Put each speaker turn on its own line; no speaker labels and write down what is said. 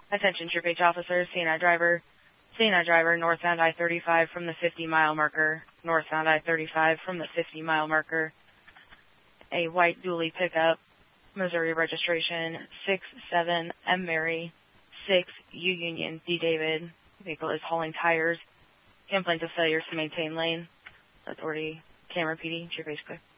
Attention Troop H officers, CNI driver, northbound I-35 from the 50-mile marker, northbound I-35 from the 50-mile marker. A white dually pickup, Missouri registration, 67M Mary, 6U Union D David. Vehicle is hauling tires. Complaint of failures to maintain lane. Authority, camera PD, Troop H clear.